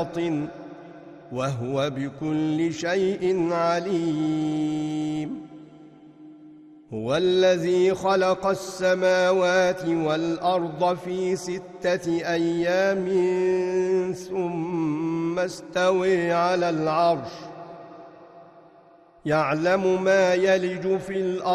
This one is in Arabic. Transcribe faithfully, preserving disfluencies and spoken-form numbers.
باطن وهو بكل شيء عليم. هو الذي خلق السماوات والأرض في ستة أيام ثم استوى على العرش، يعلم ما يلج في الأرض